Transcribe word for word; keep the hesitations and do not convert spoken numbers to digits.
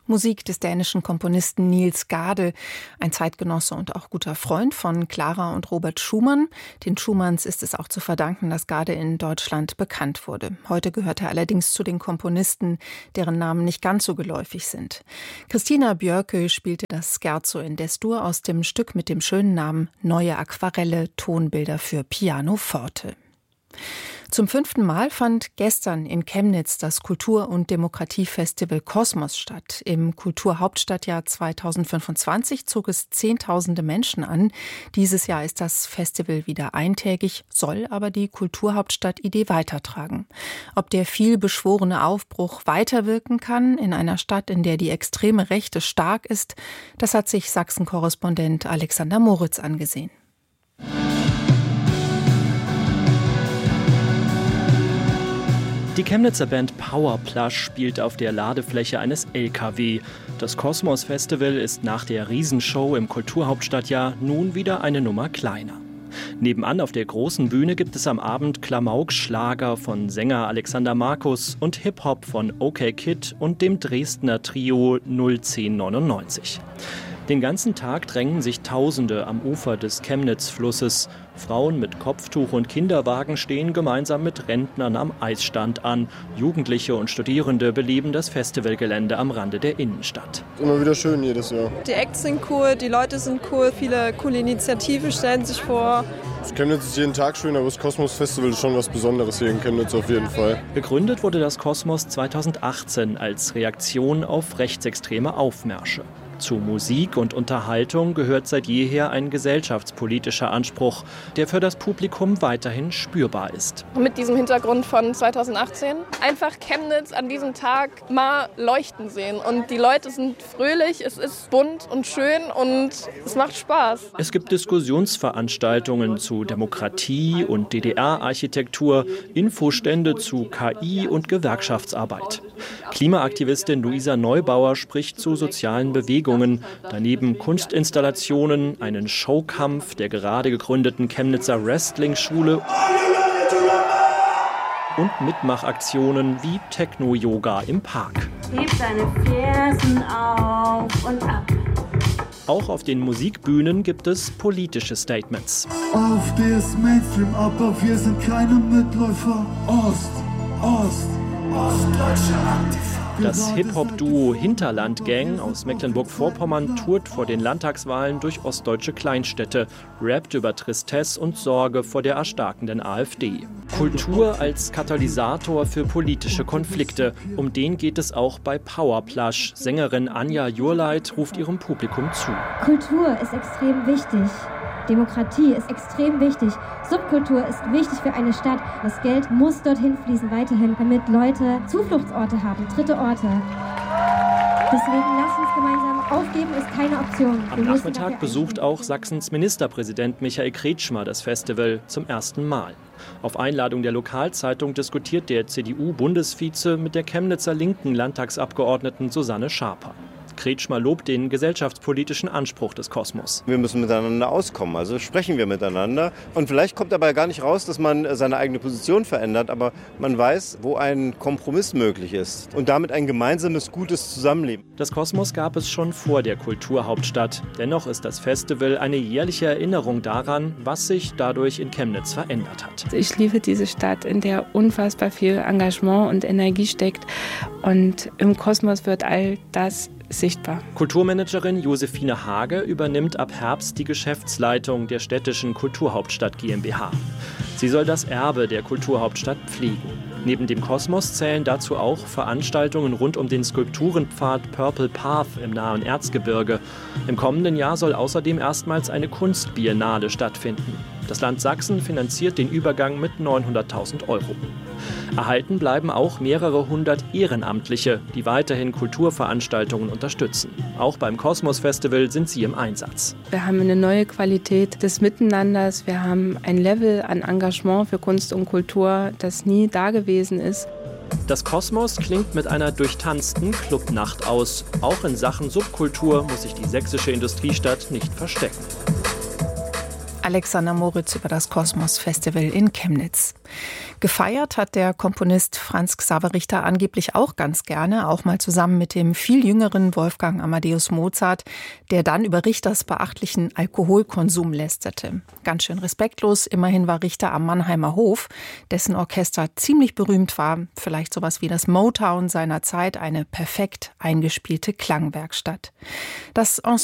Musik des dänischen Komponisten Niels Gade, ein Zeitgenosse und auch guter Freund von Clara und Robert Schumann. Den Schumanns ist es auch zu verdanken, dass Gade in Deutschland bekannt wurde. Heute gehört er allerdings zu den Komponisten, deren Namen nicht ganz so geläufig sind. Christina Björkö spielte das Scherzo in D-Dur aus dem Stück mit dem schönen Namen Neue Aquarelle, Tonbilder für Pianoforte. Zum fünften Mal fand gestern in Chemnitz das Kultur- und Demokratiefestival Kosmos statt. Im Kulturhauptstadtjahr zweitausendfünfundzwanzig zog es Zehntausende Menschen an. Dieses Jahr ist das Festival wieder eintägig, soll aber die Kulturhauptstadt-Idee weitertragen. Ob der vielbeschworene Aufbruch weiterwirken kann in einer Stadt, in der die extreme Rechte stark ist, das hat sich Sachsen-Korrespondent Alexander Moritz angesehen. Die Chemnitzer Band Powerplush spielt auf der Ladefläche eines L K W. Das Kosmos Festival ist nach der Riesenshow im Kulturhauptstadtjahr nun wieder eine Nummer kleiner. Nebenan auf der großen Bühne gibt es am Abend Klamauk-Schlager von Sänger Alexander Markus und Hip-Hop von OK Kid und dem Dresdner Trio null zehn neunundneunzig. Den ganzen Tag drängen sich Tausende am Ufer des Chemnitz-Flusses. Frauen mit Kopftuch und Kinderwagen stehen gemeinsam mit Rentnern am Eisstand an. Jugendliche und Studierende beleben das Festivalgelände am Rande der Innenstadt. Immer wieder schön jedes Jahr. Die Acts sind cool, die Leute sind cool, viele coole Initiativen stellen sich vor. Chemnitz ist jeden Tag schön, aber das Kosmos Festival ist schon was Besonderes hier in Chemnitz auf jeden Fall. Gegründet wurde das Kosmos zweitausendachtzehn als Reaktion auf rechtsextreme Aufmärsche. Zu Musik und Unterhaltung gehört seit jeher ein gesellschaftspolitischer Anspruch, der für das Publikum weiterhin spürbar ist. Mit diesem Hintergrund von zweitausendachtzehn einfach Chemnitz an diesem Tag mal leuchten sehen. Und die Leute sind fröhlich, es ist bunt und schön und es macht Spaß. Es gibt Diskussionsveranstaltungen zu Demokratie und D D R-Architektur, Infostände zu K I und Gewerkschaftsarbeit. Klimaaktivistin Luisa Neubauer spricht zu sozialen Bewegungen. Daneben Kunstinstallationen, einen Showkampf der gerade gegründeten Chemnitzer Wrestling-Schule und Mitmachaktionen wie Techno-Yoga im Park. Heb deine Fersen auf und ab. Auch auf den Musikbühnen gibt es politische Statements. Auf der ist Mainstream, aber wir sind keine Mitläufer. Ost, Ost, ostdeutsche Aktivister. Das Hip-Hop-Duo Hinterland Gang aus Mecklenburg-Vorpommern tourt vor den Landtagswahlen durch ostdeutsche Kleinstädte, rappt über Tristesse und Sorge vor der erstarkenden AfD. Kultur als Katalysator für politische Konflikte. Um den geht es auch bei Powerplush. Sängerin Anja Jurleit ruft ihrem Publikum zu. Kultur ist extrem wichtig. Demokratie ist extrem wichtig. Subkultur ist wichtig für eine Stadt. Das Geld muss dorthin fließen weiterhin, damit Leute Zufluchtsorte haben, dritte Orte. Deswegen lasst uns gemeinsam aufgeben, ist keine Option. Am Nachmittag besucht auch Sachsens Ministerpräsident Michael Kretschmer das Festival zum ersten Mal. Auf Einladung der Lokalzeitung diskutiert der C D U-Bundesvize mit der Chemnitzer linken Landtagsabgeordneten Susanne Schaper. Kretschmer lobt den gesellschaftspolitischen Anspruch des Kosmos. Wir müssen miteinander auskommen, also sprechen wir miteinander. Und vielleicht kommt dabei gar nicht raus, dass man seine eigene Position verändert, aber man weiß, wo ein Kompromiss möglich ist und damit ein gemeinsames, gutes Zusammenleben. Das Kosmos gab es schon vor der Kulturhauptstadt. Dennoch ist das Festival eine jährliche Erinnerung daran, was sich dadurch in Chemnitz verändert hat. Ich liebe diese Stadt, in der unfassbar viel Engagement und Energie steckt. Und im Kosmos wird all das sichtbar. Kulturmanagerin Josephine Hage übernimmt ab Herbst die Geschäftsleitung der städtischen Kulturhauptstadt GmbH. Sie soll das Erbe der Kulturhauptstadt pflegen. Neben dem Kosmos zählen dazu auch Veranstaltungen rund um den Skulpturenpfad Purple Path im nahen Erzgebirge. Im kommenden Jahr soll außerdem erstmals eine Kunstbiennale stattfinden. Das Land Sachsen finanziert den Übergang mit neunhunderttausend Euro. Erhalten bleiben auch mehrere hundert Ehrenamtliche, die weiterhin Kulturveranstaltungen unterstützen. Auch beim Kosmos Festival sind sie im Einsatz. Wir haben eine neue Qualität des Miteinanders. Wir haben ein Level an Engagement für Kunst und Kultur, das nie da gewesen ist. Das Kosmos klingt mit einer durchtanzten Clubnacht aus. Auch in Sachen Subkultur muss sich die sächsische Industriestadt nicht verstecken. Alexander Moritz über das Kosmos Festival in Chemnitz. Gefeiert hat der Komponist Franz Xaver Richter angeblich auch ganz gerne, auch mal zusammen mit dem viel jüngeren Wolfgang Amadeus Mozart, der dann über Richters beachtlichen Alkoholkonsum lästerte. Ganz schön respektlos, immerhin war Richter am Mannheimer Hof, dessen Orchester ziemlich berühmt war, vielleicht sowas wie das Motown seiner Zeit, eine perfekt eingespielte Klangwerkstatt. Das